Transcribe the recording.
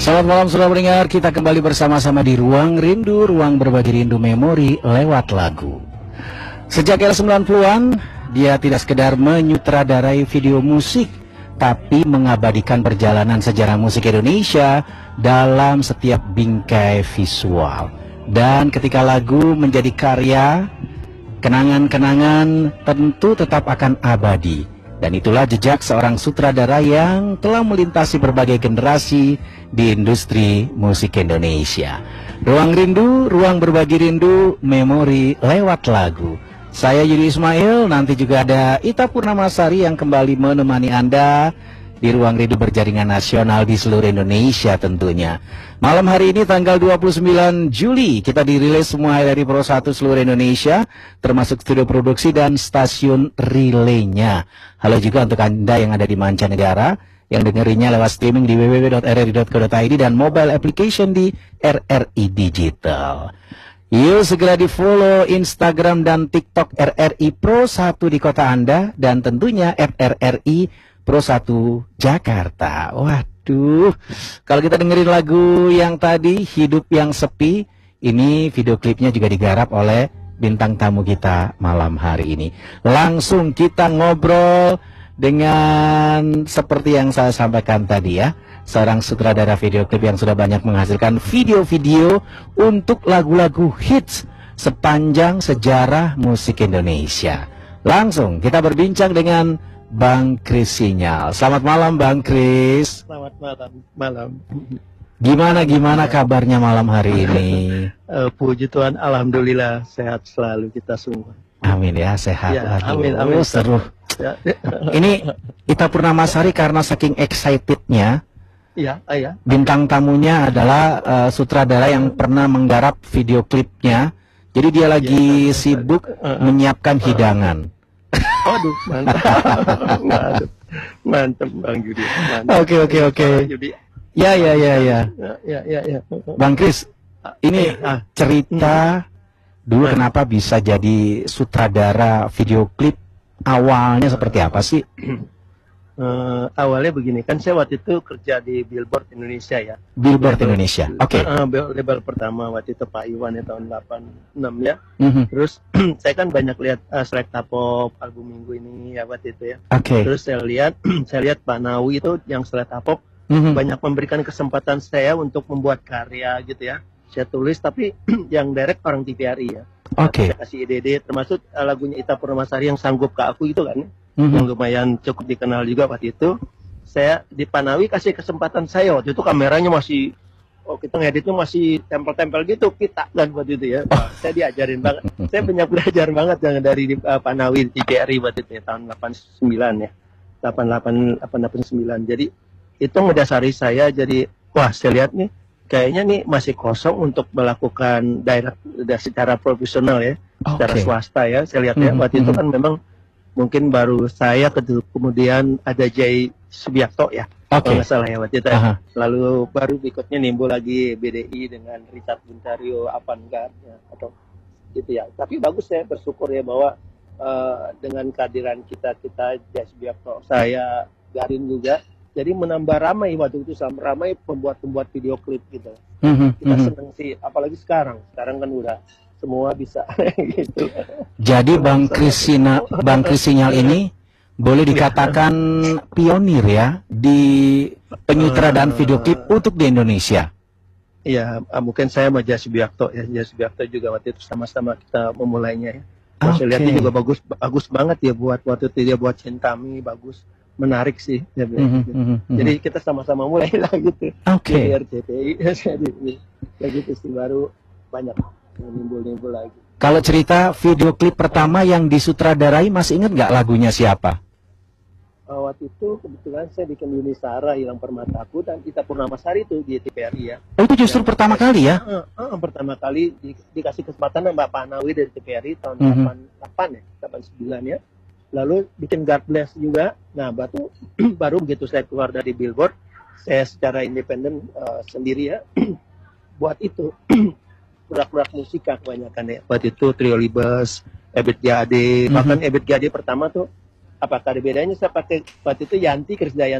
Selamat malam saudara pendengar, kita kembali bersama-sama di Ruang Rindu, ruang berbagi rindu memori lewat lagu. Sejak era 90-an, dia tidak sekedar menyutradarai video musik, tapi mengabadikan perjalanan sejarah musik Indonesia dalam setiap bingkai visual. Dan ketika lagu menjadi karya, kenangan-kenangan tentu tetap akan abadi. Dan itulah jejak seorang sutradara yang telah melintasi berbagai generasi di industri musik Indonesia. Ruang Rindu, ruang berbagi rindu, memori lewat lagu. Saya Yudi Ismail, nanti juga ada Ita Purnamasari yang kembali menemani Anda di Ruang Rindu berjaringan nasional di seluruh Indonesia tentunya. Malam hari ini tanggal 29 Juli kita dirilis semua dari Pro 1 seluruh Indonesia, termasuk studio produksi dan stasiun relaynya. Halo juga untuk Anda yang ada di mancanegara, yang dengerinya lewat streaming di www.rri.co.id dan mobile application di RRI Digital. Yuk segera di follow Instagram dan TikTok RRI Pro 1 di kota Anda, dan tentunya @RRI Pro 1 Jakarta. Waduh, kalau kita dengerin lagu yang tadi, Hidup Yang Sepi, ini video klipnya juga digarap oleh bintang tamu kita malam hari ini. Langsung kita ngobrol dengan seperti yang saya sampaikan tadi ya, seorang sutradara video klip yang sudah banyak menghasilkan video-video untuk lagu-lagu hits sepanjang sejarah musik Indonesia. Langsung kita berbincang dengan Bang Kris Sinyal. Selamat malam Bang Kris. Selamat malam. Gimana kabarnya malam hari ini? Puji Tuhan, alhamdulillah sehat selalu kita semua. Amin ya, sehat. Ya, amin. Seru. Ya. Ini Ita Purnamasari karena saking excitednya. Iya. Bintang tamunya adalah sutradara yang pernah menggarap video klipnya. Jadi dia lagi sibuk menyiapkan hidangan. Aduh, mantap Bang Yudi. Oke. Ya. Bang Kris, ini cerita dulu kenapa bisa jadi sutradara video klip, awalnya seperti apa sih? Awalnya begini, kan saya waktu itu kerja di Billboard Indonesia ya. Billboard Indonesia, oke. Label pertama waktu itu Pak Iwan ya, tahun 86 ya. Terus saya kan banyak lihat Selecta Pop album minggu ini ya waktu itu ya. Terus saya lihat Pak Nawi itu yang Selecta Pop banyak memberikan kesempatan saya untuk membuat karya gitu ya. Saya tulis tapi yang direct orang TVRI ya. Saya kasih ide-ide, termasuk lagunya Ita Purnamasari yang Sanggup Ke Aku itu kan, yang lumayan cukup dikenal juga waktu itu. Saya di Panawi kasih kesempatan saya, waktu itu kameranya masih, kita ngeditnya masih tempel-tempel gitu, kita kan waktu itu ya. Saya diajarin banget, saya banyak belajar banget dari Panawi di TVRI waktu itu ya, tahun 89 ya, 89. Jadi itu ngedasari saya, jadi wah saya lihat nih, kayaknya nih masih kosong untuk melakukan direct secara profesional ya, secara swasta ya. Saya lihat ya, waktu itu kan memang mungkin baru saya, kemudian ada Jay Subiakto ya, kalau nggak salah ya waktu itu. Lalu baru berikutnya nimbul lagi BDI dengan Richard Buntario, Avantgarde ya, atau gitu ya. Tapi bagus, saya bersyukur ya bahwa dengan kehadiran kita Jay Subiakto, saya Garin juga, jadi menambah ramai waktu itu, sama ramai pembuat video klip gitu. Kita seneng sih, apalagi sekarang kan udah semua bisa gitu. Jadi Bang Kris Sinyal ini boleh dikatakan pionir ya di penyutradaraan video klip untuk di Indonesia. Iya, mungkin saya sama Jay Subiakto ya. Jay Subiakto juga waktu itu sama-sama kita memulainya ya. Saya lihat dia juga bagus banget ya, buat waktu itu dia buat Cintami, bagus. Menarik sih ya, jadi kita sama-sama mulai lah gitu. Di RCTI ya gitu sih, baru banyak nimbul lagi. Kalau cerita video klip pertama yang disutradarai, masih ingat nggak lagunya siapa? Waktu itu kebetulan saya bikin Yuni Sara, Hilang Permataku, dan Ita Purnamasari itu di TVRI ya. Oh, itu justru pertama kali ya? Pertama kali dikasih kesempatan sama Pak Nawi dari TVRI tahun 88 ya, 89 ya. Lalu bikin God Bless juga. Nah, baru begitu saya keluar dari Billboard, saya secara independen sendiri ya, buat itu produk-produk musika kebanyakan ya. Buat itu Trio Libes, Ebit G.Ade, bahkan Ebit G.Ade pertama tuh, apakah ada bedanya saya pakai waktu itu Yanti, Krisdayanti